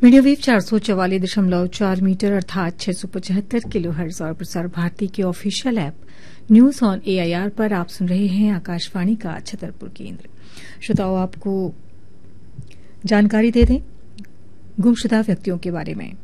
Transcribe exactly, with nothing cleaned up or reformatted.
Medium wave चार सौ चवालीस दशमलव चार मीटर अर्थात छह सौ पचहत्तर किलो हर्ट्ज और प्रसार भारती के official app news on AIR पर आप सुन रहे हैं आकाशवाणी का छतरपुर केंद्र। श्रोताओं, आपको जानकारी दे दें गुमशुदा व्यक्तियों के बारे में।